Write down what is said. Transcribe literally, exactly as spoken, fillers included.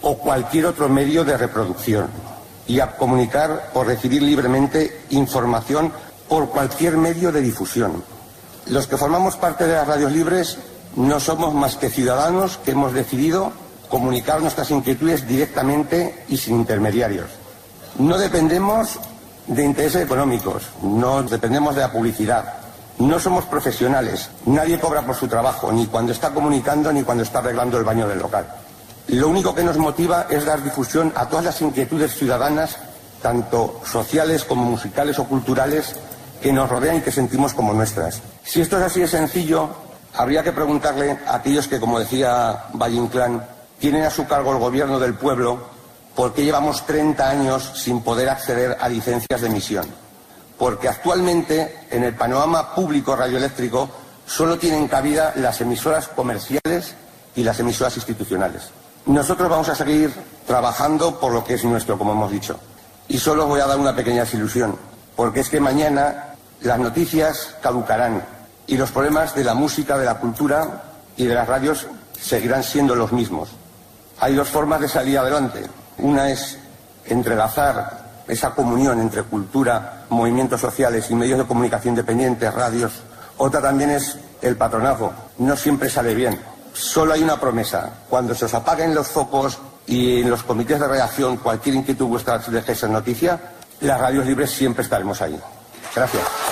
o cualquier otro medio de reproducción, y a comunicar o recibir libremente información por cualquier medio de difusión. Los que formamos parte de las radios libres no somos más que ciudadanos que hemos decidido comunicar nuestras inquietudes directamente y sin intermediarios. No dependemos de intereses económicos, no dependemos de la publicidad, no somos profesionales, nadie cobra por su trabajo, ni cuando está comunicando ni cuando está arreglando el baño del local. Lo único que nos motiva es dar difusión a todas las inquietudes ciudadanas, tanto sociales como musicales o culturales, que nos rodean y que sentimos como nuestras. Si esto es así de sencillo, habría que preguntarle a aquellos que, como decía Valle Inclán, tienen a su cargo el gobierno del pueblo, por qué llevamos treinta años sin poder acceder a licencias de emisión. Porque actualmente, en el panorama público radioeléctrico, solo tienen cabida las emisoras comerciales y las emisoras institucionales. Nosotros vamos a seguir trabajando por lo que es nuestro, como hemos dicho. Y solo os voy a dar una pequeña desilusión, porque es que mañana las noticias caducarán y los problemas de la música, de la cultura y de las radios seguirán siendo los mismos. Hay dos formas de salir adelante. Una es entrelazar esa comunión entre cultura, movimientos sociales y medios de comunicación independientes, radios. Otra también es el patronazgo. No siempre sale bien. Solo hay una promesa. Cuando se os apaguen los focos y en los comités de redacción cualquier inquietud vuestra dejéis en noticia, las radios libres siempre estaremos ahí. Gracias.